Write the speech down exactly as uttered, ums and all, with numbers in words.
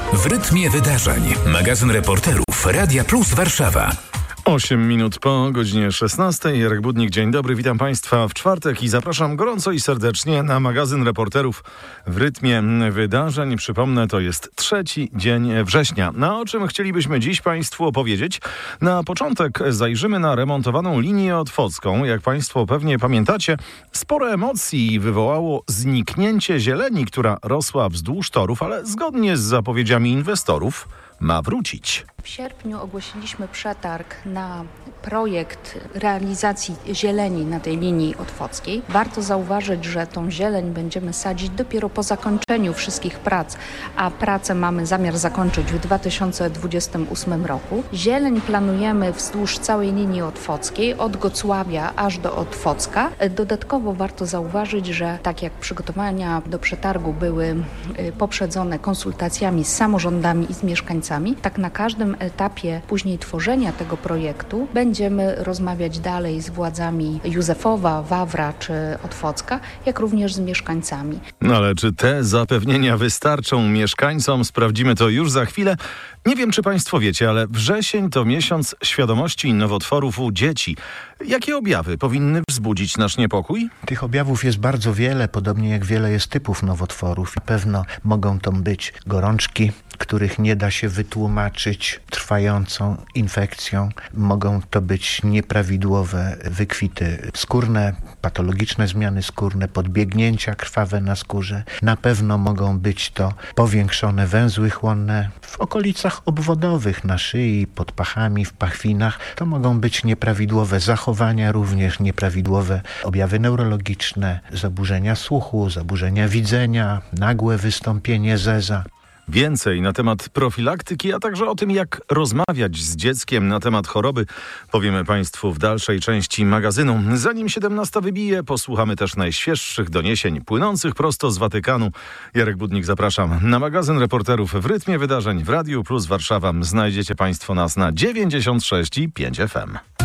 W rytmie wydarzeń. Magazyn reporterów Radia Plus Warszawa. osiem minut po godzinie szesnastej. Jarek Budnik, dzień dobry, witam Państwa w czwartek i zapraszam gorąco i serdecznie na magazyn reporterów w rytmie wydarzeń. Przypomnę, to jest trzeci dzień września. Na o czym chcielibyśmy dziś Państwu opowiedzieć? Na początek zajrzymy na remontowaną linię otwocką. Jak Państwo pewnie pamiętacie, sporo emocji wywołało zniknięcie zieleni, która rosła wzdłuż torów, ale zgodnie z zapowiedziami inwestorów ma wrócić. W sierpniu ogłosiliśmy przetarg na projekt realizacji zieleni na tej linii otwockiej. Warto zauważyć, że tą zieleń będziemy sadzić dopiero po zakończeniu wszystkich prac, a pracę mamy zamiar zakończyć w dwa tysiące dwudziestym ósmym roku. Zieleń planujemy wzdłuż całej linii otwockiej, od Gocławia aż do Otwocka. Dodatkowo warto zauważyć, że tak jak przygotowania do przetargu były poprzedzone konsultacjami z samorządami i z mieszkańcami, tak na każdym etapie później tworzenia tego projektu będziemy rozmawiać dalej z władzami Józefowa, Wawra czy Otwocka, jak również z mieszkańcami. No ale czy te zapewnienia wystarczą mieszkańcom? Sprawdzimy to już za chwilę. Nie wiem, czy Państwo wiecie, ale wrzesień to miesiąc świadomości nowotworów u dzieci. Jakie objawy powinny wzbudzić nasz niepokój? Tych objawów jest bardzo wiele, podobnie jak wiele jest typów nowotworów. I pewno mogą to być gorączki, których nie da się wytłumaczyć trwającą infekcją. Mogą to być nieprawidłowe wykwity skórne, patologiczne zmiany skórne, podbiegnięcia krwawe na skórze. Na pewno mogą być to powiększone węzły chłonne w okolicach obwodowych, na szyi, pod pachami, w pachwinach. To mogą być nieprawidłowe zachowania, również nieprawidłowe objawy neurologiczne, zaburzenia słuchu, zaburzenia widzenia, nagłe wystąpienie zeza. Więcej na temat profilaktyki, a także o tym, jak rozmawiać z dzieckiem na temat choroby, powiemy Państwu w dalszej części magazynu. Zanim siedemnasta wybije, posłuchamy też najświeższych doniesień płynących prosto z Watykanu. Jarek Budnik, zapraszam na magazyn reporterów w rytmie wydarzeń w Radiu Plus Warszawa. Znajdziecie Państwo nas na dziewięćdziesiąt sześć i pięć F M.